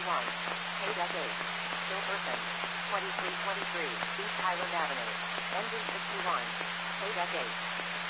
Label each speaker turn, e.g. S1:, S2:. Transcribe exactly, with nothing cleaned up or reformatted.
S1: sixty-one. K-Deck eight. Kilperson. twenty-three twenty-three. East Highland Avenue. Engine sixty-one. K-Deck eight.